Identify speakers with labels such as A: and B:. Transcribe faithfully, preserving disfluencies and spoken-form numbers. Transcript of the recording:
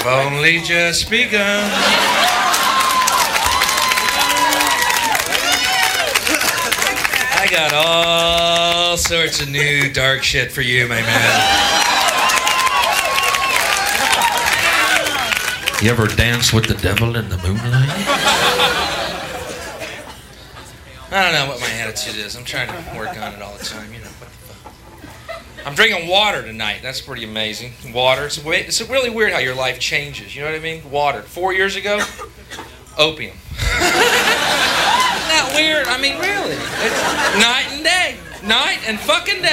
A: I've only just begun. I got all sorts of new dark shit for you, my man.
B: You ever dance with the devil in the moonlight?
A: I don't know what my attitude is. I'm trying to work on it all the time, you know. What the fuck? I'm drinking water tonight. That's pretty amazing. Water. It's, way, it's really weird how your life changes. You know what I mean? Water. Four years ago, opium. Isn't that weird? I mean, really. It's night and day. Night and fucking day.